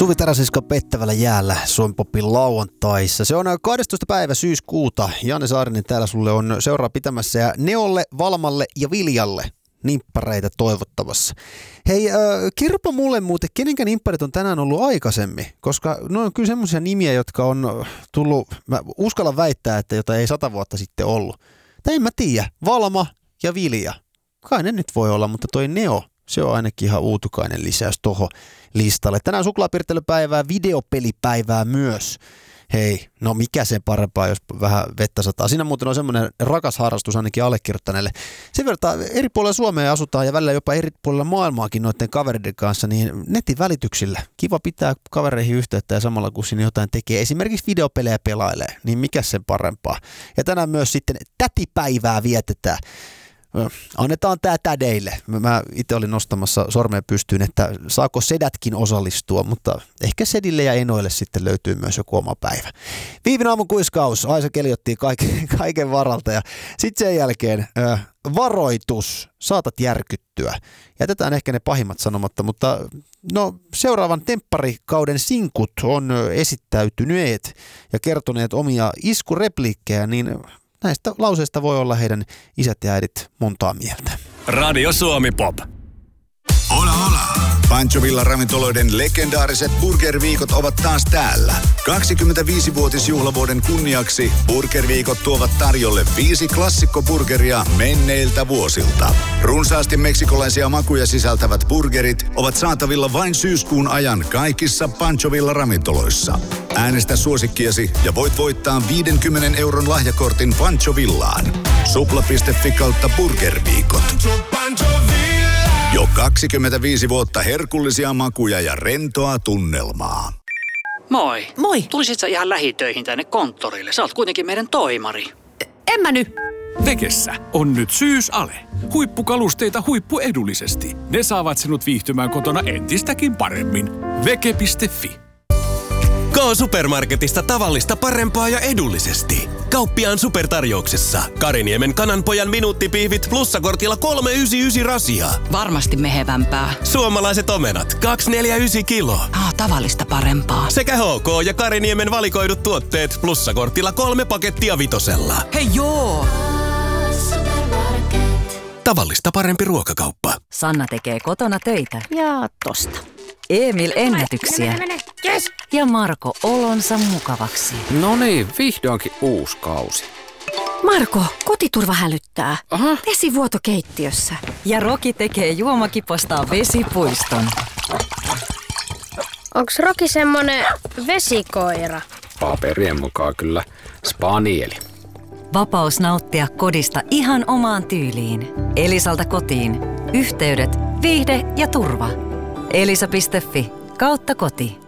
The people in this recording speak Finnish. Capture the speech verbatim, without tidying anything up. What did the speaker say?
Suvi Tarasiska pettävällä jäällä Suomi Popin lauantaissa. Se on kahdestoista päivä syyskuuta. Janne Saarinen täällä sulle on seuraa pitämässä ja Neolle, Valmalle ja Viljalle nimppareita toivottamassa. Hei, äh, kirjoita mulle muuten, kenenkä nimpparit on tänään ollut aikaisemmin, koska ne on kyllä semmoisia nimiä, jotka on tullut, mä uskallan väittää, että jota ei sata vuotta sitten ollut. Tai en mä tiedä, Valma ja Vilja. Kai ne nyt voi olla, mutta toi Neo, se on ainakin ihan uutukainen lisäys tohon listalle. Tänään suklaapirtelypäivää, videopelipäivää myös. Hei, no mikä sen parempaa, jos vähän vettä sataa. Siinä muuten on semmoinen rakas harrastus ainakin allekirjoittaneelle. Sen verran eri puolilla Suomea asutaan ja välillä jopa eri puolilla maailmaakin noiden kavereiden kanssa, niin netin välityksillä. Kiva pitää kavereihin yhteyttä ja samalla kun siinä jotain tekee. Esimerkiksi videopelejä pelailee, niin mikä sen parempaa. Ja tänään myös sitten tätipäivää vietetään. Annetaan tää tädeille. Mä itse olin nostamassa sormeen pystyyn, että saako sedätkin osallistua, mutta ehkä sedille ja enoille sitten löytyy myös joku oma päivä. Viivin aamun kuiskaus, Aisa keljotti kaiken, kaiken varalta ja sitten sen jälkeen äh, varoitus, saatat järkyttyä. Jätetään ehkä ne pahimmat sanomatta, mutta no, seuraavan tempparikauden sinkut on esittäytyneet ja kertoneet omia iskurepliikkejä, niin näistä lauseista voi olla heidän isät ja äidit montaa mieltä. Radio Suomi Pop. Hola, hola. Pancho Villan ravintoloiden legendaariset burgerviikot ovat taas täällä. kaksikymmentäviisivuotisjuhlavuoden kunniaksi burgerviikot tuovat tarjolle viisi klassikkoburgeria menneiltä vuosilta. Runsaasti meksikolaisia makuja sisältävät burgerit ovat saatavilla vain syyskuun ajan kaikissa Pancho Villan ravintoloissa. Äänestä suosikkiasi ja voit voittaa viidenkymmenen euron lahjakortin Pancho Villaan. Supla piste fi kautta burgerviikot. Jo kaksikymmentäviisi vuotta herkullisia makuja ja rentoa tunnelmaa. Moi. Moi. Tulisit sä ihan lähitöihin tänne konttorille? Sä oot kuitenkin meidän toimari. En mä nyt. Vekessä on nyt syysale. Huippukalusteita huippuedullisesti. Ne saavat sinut viihtymään kotona entistäkin paremmin. Veke piste fi. K-Supermarketista tavallista parempaa ja edullisesti. Kauppiaan supertarjouksessa. Kariniemen kananpojan minuuttipihvit plussakortilla kolme yhdeksänkymmentäyhdeksän rasia. Varmasti mehevämpää. Suomalaiset omenat kaksi neljäkymmentäyhdeksän kiloa. Ah, tavallista parempaa. Sekä H K ja Kariniemen valikoidut tuotteet plussakortilla kolme pakettia vitosella. Hei joo! Tavallista parempi ruokakauppa. Sanna tekee kotona töitä. Ja tosta. Emil ennätyksiä. Mene, mene, mene. Yes. Ja Marko olonsa mukavaksi. No niin, vihdoinkin uusi kausi. Marko, kotiturva hälyttää. Aha. Vesivuoto keittiössä. Ja Roki tekee juomakipostaan vesipuiston. Onks Roki semmonen vesikoira? Paperien mukaan kyllä spanieli. Vapaus nauttia kodista ihan omaan tyyliin. Elisalta kotiin. Yhteydet, viihde ja turva. Elisa piste fi kautta koti.